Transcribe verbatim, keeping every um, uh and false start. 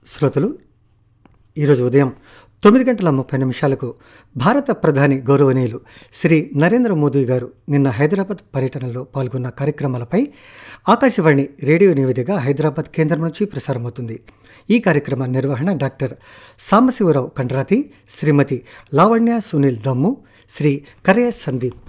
శ్రోతలు, ఈరోజు ఉదయం తొమ్మిది గంటల ముప్పై నిమిషాలకు భారత ప్రధాని గౌరవనీయులు శ్రీ నరేంద్ర మోదీ గారు నిన్న హైదరాబాద్ పర్యటనలో పాల్గొన్న కార్యక్రమాలపై ఆకాశవాణి రేడియో నివేదిక హైదరాబాద్ కేంద్రం నుంచి ప్రసారమవుతుంది. ఈ కార్యక్రమ నిర్వహణ డాక్టర్ సాంబశివరావు కండ్రాతి, శ్రీమతి లావణ్య సునీల్ దమ్ము, శ్రీ కరయ సందీప్.